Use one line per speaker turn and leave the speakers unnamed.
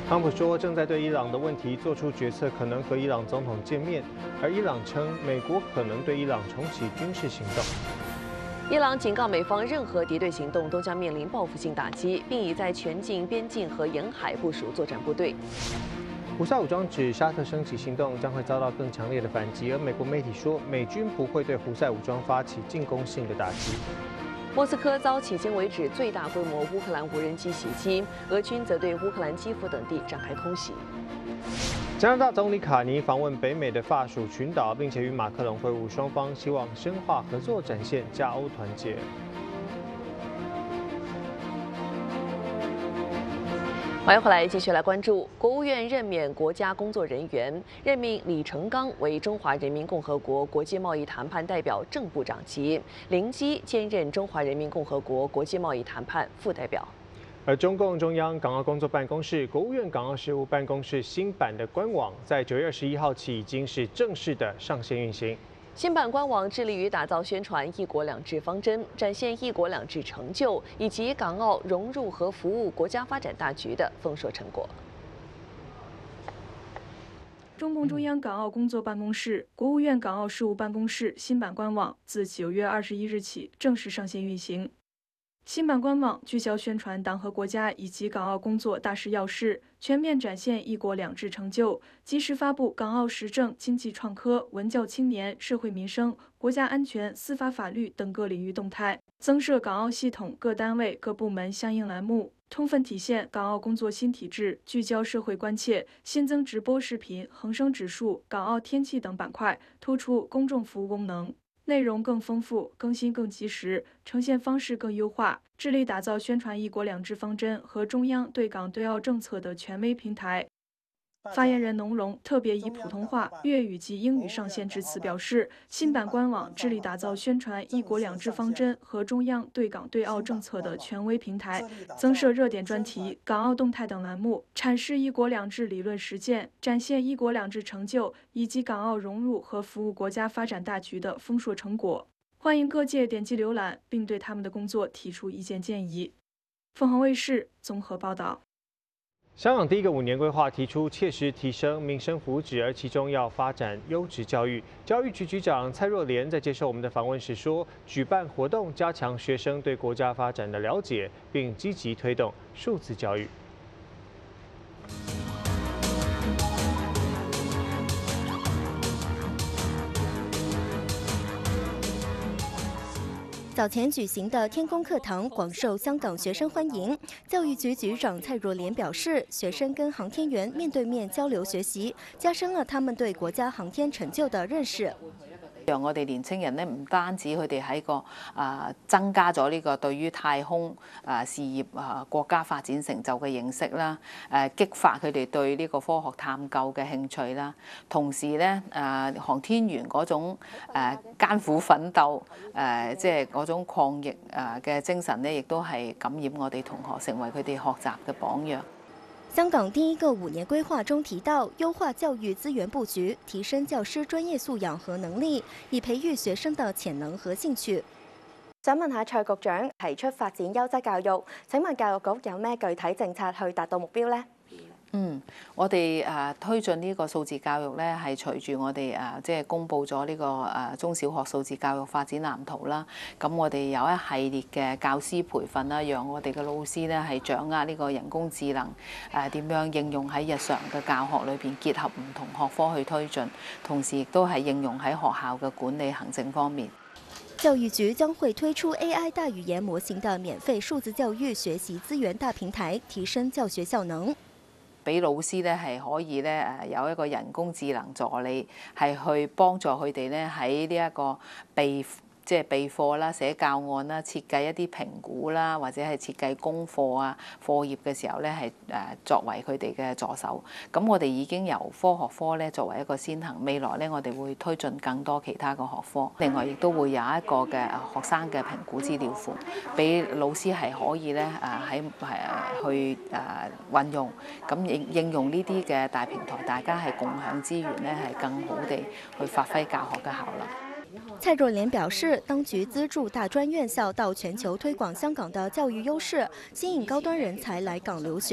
川普说正在对伊朗的问题做出决策，可能和伊朗总统见面，而伊朗称美国可能对伊朗重启军事行动。
伊朗警告美方，任何敌对行动都将面临报复性打击，并已在全境、边境和沿海部署作战部队。
胡塞武装指沙特升起行动将会遭到更强烈的反击，而美国媒体说美军不会对胡塞武装发起进攻性的打击。
莫斯科遭迄今为止最大规模乌克兰无人机袭击，俄军则对乌克兰基辅等地展开空袭。
加拿大总理卡尼访问北美的法属群岛，并且与马克龙会晤，双方希望深化合作，展现加欧团结。
欢迎回来，继续来关注国务院任免国家工作人员，任命李成钢为中华人民共和国国际贸易谈判代表正部长级，林基兼任中华人民共和国国际贸易谈判副代表。
而中共中央港澳工作办公室、国务院港澳事务办公室新版的官网，在9月21号起已经是正式的上线运行。
新版官网致力于打造宣传“一国两制”方针，展现“一国两制”成就以及港澳融入和服务国家发展大局的丰硕成果。
中共中央港澳工作办公室、国务院港澳事务办公室新版官网自9月21日起正式上线运行。新版官网聚焦宣传党和国家以及港澳工作大事要事，全面展现“一国两制”成就，及时发布港澳时政、经济创科、文教青年、社会民生、国家安全、司法法律等各领域动态，增设港澳系统各单位各部门相应栏目，充分体现港澳工作新体制，聚焦社会关切，新增直播视频、恒生指数、港澳天气等板块，突出公众服务功能。内容更丰富，更新更及时，呈现方式更优化，致力打造宣传“一国两制”方针和中央对港对澳政策的权威平台。发言人农荣特别以普通话、粤语及英语上线致辞，表示，新版官网致力打造宣传“一国两制”方针和中央对港对澳政策的权威平台，增设热点专题、港澳动态等栏目，阐释“一国两制”理论实践，展现“一国两制”成就以及港澳融入和服务国家发展大局的丰硕成果。欢迎各界点击浏览，并对他们的工作提出意见建议。凤凰卫视综合报道。
香港第一个5年规划提出切实提升民生福祉，而其中要发展优质教育。教育局局长蔡若莲在接受我们的访问时说，举办活动加强学生对国家发展的了解，并积极推动数字教育。
早前举行的天宫课堂广受香港学生欢迎。教育局局长蔡若莲表示，学生跟航天员面对面交流學習，加深了他們對國家航天成就的認識。
讓我哋年青人咧，唔單止佢哋喺個增加咗呢個對於太空事業國家發展成就嘅認識啦，激發佢哋對呢個科學探究嘅興趣啦。同時咧，航天員嗰種艱苦奮鬥即係嗰種抗疫嘅精神咧，亦都係感染我哋同學，成為佢哋學習嘅榜樣。
香港第一個5年規劃中提到，優化教育資源佈局，提升教師專業素養和能力，以培育學生的潛能和興趣。想問下蔡局長，提出發展優質教育，請問教育局有咩具體政策去達到目標呢？
我哋推進呢個數字教育咧，係隨住我哋即係公布咗呢個中小學數字教育發展藍圖啦。咁我哋有一系列嘅教師培訓啦，讓我哋嘅老師咧係掌握呢個人工智能點樣應用喺日常嘅教學裏邊，結合唔同學科去推進，同時亦都係應用喺學校嘅管理行政方面。
教育局將會推出 AI 大語言模型的免費數字教育學習資源大平台，提升教學效能。
俾老師咧係可以咧有一個人工智能助理，係去幫助佢哋咧喺呢一個即係備課啦、寫教案啦、設計一啲評估啦，或者係設計功課啊、課業嘅時候咧係作為佢哋嘅助手。咁我哋已經由科學科咧作為一個先行，未來咧我哋會推進更多其他嘅學科。另外亦都會有一個嘅學生嘅評估資料庫，俾老師係可以咧去運用。咁應用呢啲嘅大平台，大家係共享資源咧，係更好地去發揮教學嘅效能。
蔡若蓮表示，當局資助大專院校到全球推廣香港的教育優勢，吸引高端人才來港留學。